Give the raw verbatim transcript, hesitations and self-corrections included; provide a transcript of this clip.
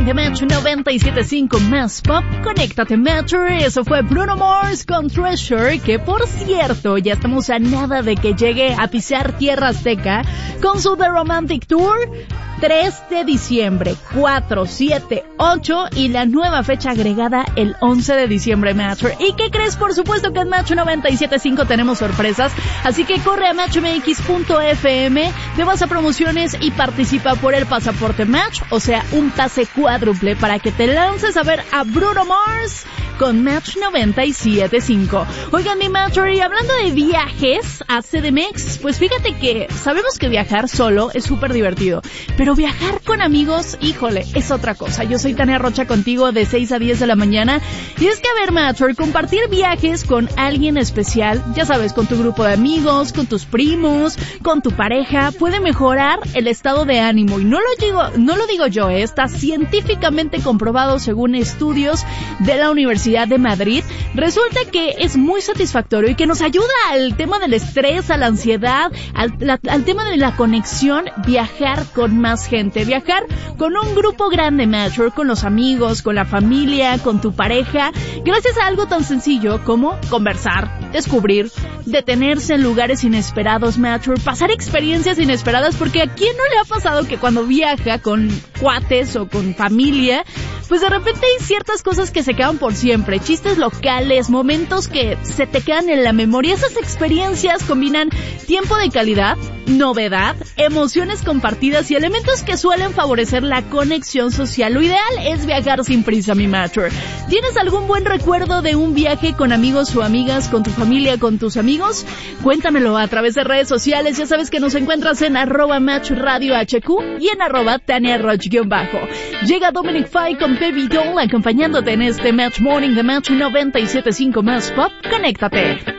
Morning de Metro noventa y siete punto cinco más Pop. Conéctate, Metro. Eso fue Bruno Mars con Treasure, que por cierto, ya estamos a nada de que llegue a pisar tierra azteca con su The Romantic Tour. tres de diciembre, cuatro, siete, ocho y la nueva fecha agregada el once de diciembre, Metro. ¿Y qué crees? Por supuesto que en Metro noventa y siete punto cinco tenemos sorpresas, así que corre a metro m x punto f m, te vas a promociones y participa por el pasaporte Match, o sea, un pase cuádruple para que te lances a ver a Bruno Mars con Match noventa y siete punto cinco. Oigan, mi Metro, y hablando de viajes a C D M X, pues fíjate que sabemos que viajar solo es súper divertido, pero viajar con amigos, híjole, es otra cosa. Yo soy Tania Rocha contigo de seis a diez de la mañana, y es que, a ver, Metro, compartir viajes con alguien especial, ya sabes, con tu grupo de amigos, con tus primos, con tu pareja, puede mejorar el estado de ánimo, y no lo digo, no lo digo yo, ¿eh? Está científicamente comprobado según estudios de la Universidad de Madrid. Resulta que es muy satisfactorio y que nos ayuda al tema del estrés, a la ansiedad, al, la, al tema de la conexión, viajar con más gente, viajar con un grupo grande, Metro, con los amigos, con la familia, con tu pareja, gracias a algo tan sencillo como conversar, descubrir, detenerse en lugares inesperados, Metro, pasar experiencias inesperadas, porque ¿a quién no le ha pasado que cuando viaja con cuates o con familia, pues de repente hay ciertas cosas que se quedan por siempre, chistes locales, momentos que se te quedan en la memoria? Esas experiencias combinan tiempo de calidad, novedad, emociones compartidas y elementos que suelen favorecer la conexión social. Lo ideal es viajar sin prisa, mi Metro. ¿Tienes algún buen recuerdo de un viaje con amigos o amigas, con tu familia, con tus amigos? Cuéntamelo a través de redes sociales. Ya sabes que nos encuentras en arroba Match Radio H Q y en arroba Tania Roch-bajo. Llega Dominic Fike con Baby Doll acompañándote en este Match Morning de Match noventa y siete punto cinco más Pop. Conéctate.